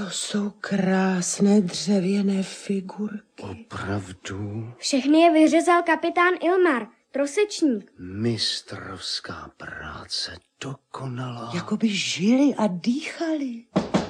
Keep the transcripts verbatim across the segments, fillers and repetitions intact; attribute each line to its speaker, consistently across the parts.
Speaker 1: To jsou krásné dřevěné figurky.
Speaker 2: Opravdu?
Speaker 3: Všechny je vyřezal kapitán Ilmar, trosečník.
Speaker 2: Mistrovská práce, dokonalá.
Speaker 1: Jakoby žili a dýchali.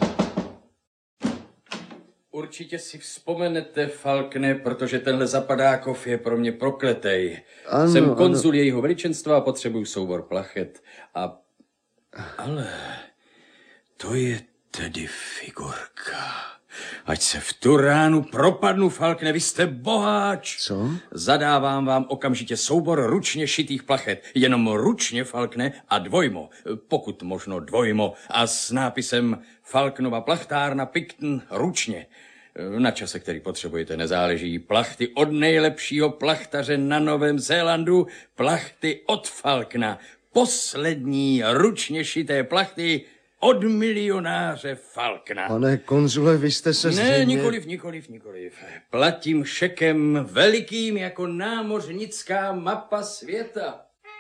Speaker 4: Určitě si vzpomenete, Falkne, protože tenhle zapadákov je pro mě prokletej.
Speaker 2: Ano,
Speaker 4: Jsem konzul
Speaker 2: ano.
Speaker 4: jejího veličenstva a potřebuju soubor plachet. A... Ale... To je tedy figurka. Ať se v tu ránu propadnu, Falkne, vy jste boháč.
Speaker 2: Co?
Speaker 4: Zadávám vám okamžitě soubor ručně šitých plachet. Jenom ručně, Falkne, a dvojmo, pokud možno dvojmo. A s nápisem Falknova plachtárna Picton ručně. Na čase, který potřebujete, nezáleží. Plachty od nejlepšího plachtaře na Novém Zélandu, plachty od Falkna. Poslední ručně šité plachty od milionáře Falkna.
Speaker 2: Pane konzule, vy jste se zřejmě...
Speaker 4: Ne, nikoliv, nikoliv, nikoliv. Platím šekem velikým jako námořnická mapa světa.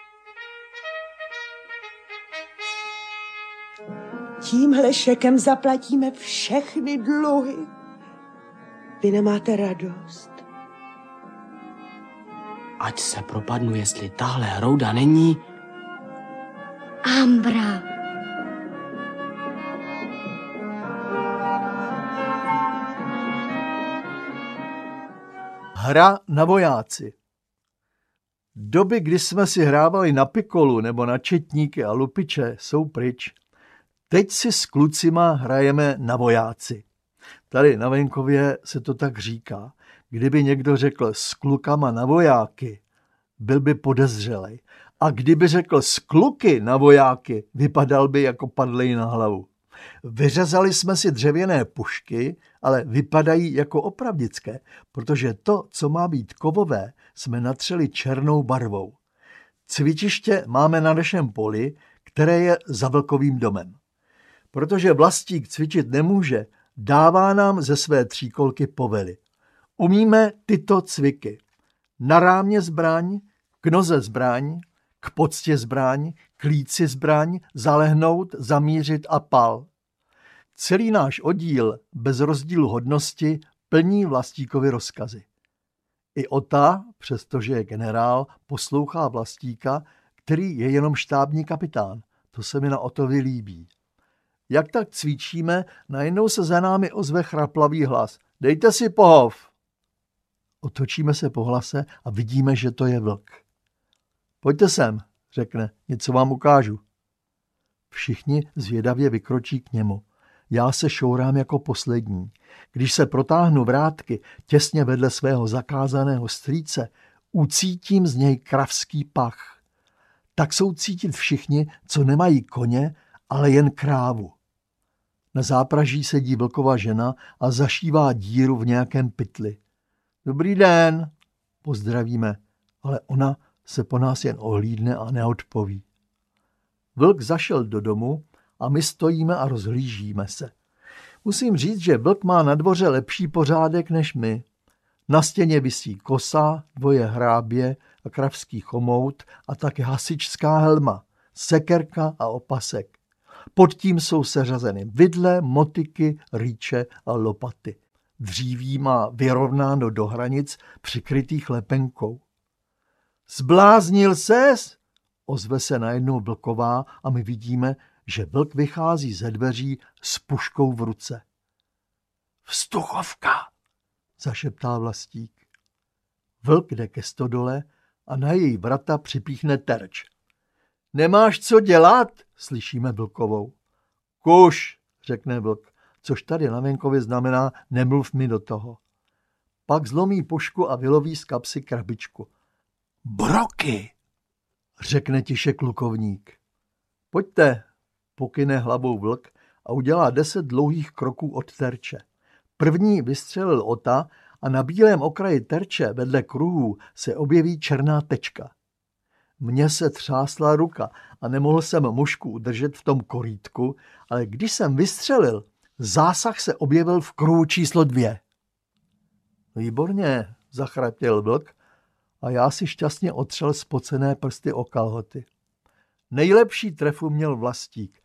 Speaker 1: Tímhle šekem zaplatíme všechny dluhy. Vy nemáte radost?
Speaker 5: Ať se propadnu, jestli tahle hrouda není...
Speaker 3: Ambra.
Speaker 6: Hra na vojáci. Doby, kdy jsme si hrávali na pikolu nebo na četníky a lupiče, jsou pryč. Teď si s klucima hrajeme na vojáci. Tady na venkově se to tak říká. Kdyby někdo řekl s klukama na vojáky, byl by podezřelej. A kdyby řekl s kluky na vojáky, vypadal by jako padlej na hlavu. Vyřezali jsme si dřevěné pušky, ale vypadají jako opravdické, protože to, co má být kovové, jsme natřeli černou barvou. Cvičiště máme na našem poli, které je za Vlkovým domem. Protože vlastník cvičit nemůže, dává nám ze své tříkolky povely. Umíme tyto cviky. Na rámě zbraň, k noze zbraň, k poctě zbraň, k líci zbraň, zalehnout, zamířit a pal. Celý náš oddíl bez rozdílu hodnosti plní vlastníkovi rozkazy. I Ota, přestože je generál, poslouchá vlastníka, který je jenom štábní kapitán. To se mi na Otovi líbí. Jak tak cvičíme, najednou se za námi ozve chraplavý hlas. Dejte si pohov. Otočíme se po hlase a vidíme, že to je vlk. Pojďte sem, řekne, něco vám ukážu. Všichni zvědavě vykročí k němu. Já se šourám jako poslední. Když se protáhnu vrátky těsně vedle svého zakázaného strýce, ucítím z něj kravský pach. Tak jsou cítit všichni, co nemají koně, ale jen krávu. Na zápraží sedí vlkova žena a zašívá díru v nějakém pytli. Dobrý den, pozdravíme, ale ona se po nás jen ohlídne a neodpoví. Vlk zašel do domu a my stojíme a rozhlížíme se. Musím říct, že vlk má na dvoře lepší pořádek než my. Na stěně visí kosa, dvoje hrábě a kravský chomout a také hasičská helma, sekerka a opasek. Pod tím jsou seřazeny vidle, motyky, rýče a lopaty. Dříví má vyrovnáno do hranic přikrytých lepenkou. Zbláznil ses? Ozve se najednou vlková a my vidíme, že vlk vychází ze dveří s puškou v ruce. Vzduchovka, zašeptá vlastník. Vlk jde ke stodole a na její vrata připíchne terč. Nemáš co dělat, slyšíme vlkovou. Kuš, řekne vlk, což tady na venkově znamená nemluv mi do toho. Pak zlomí pušku a vyloví z kapsy krabičku. Broky, řekne tiše klukovník. Pojďte, pokyne hlavou vlk a udělá deset dlouhých kroků od terče. První vystřelil Ota a na bílém okraji terče vedle kruhů se objeví černá tečka. Mně se třásla ruka a nemohl jsem mušku udržet v tom korýtku, ale když jsem vystřelil, zásah se objevil v kruhu číslo dvě. Výborně, zachrapěl vlk a já si šťastně otřel spocené prsty o kalhoty. Nejlepší trefu měl vlastník.